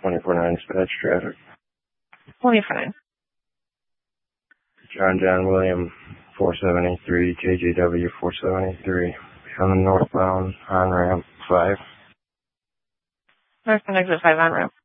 24-9 dispatch traffic. 24-9. John William 4783, KJW 4783. On the northbound on-ramp 5. Northbound exit 5 on-ramp.